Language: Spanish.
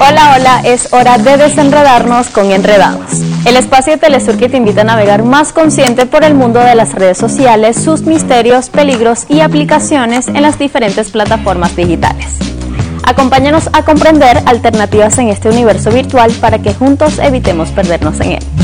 Hola, hola, es hora de desenredarnos con Enredados. El espacio de Telesur que te invita a navegar más consciente por el mundo de las redes sociales, sus misterios, peligros y aplicaciones en las diferentes plataformas digitales. Acompáñanos a comprender alternativas en este universo virtual para que juntos evitemos perdernos en él.